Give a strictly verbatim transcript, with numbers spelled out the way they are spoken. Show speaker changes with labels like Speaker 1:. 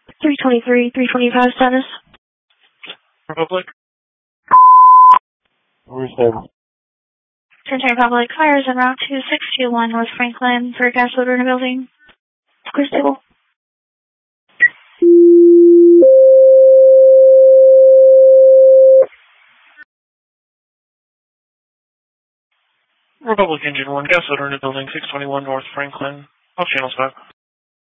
Speaker 1: three twenty-three, three twenty-five status.
Speaker 2: Republic.
Speaker 3: Where's seven?
Speaker 1: Center Republic, fires en route to six two one North Franklin for gas loader in a building. Clear stable.
Speaker 2: Republic Engine one, gas loader in a building, six twenty-one North Franklin. Off channel stop.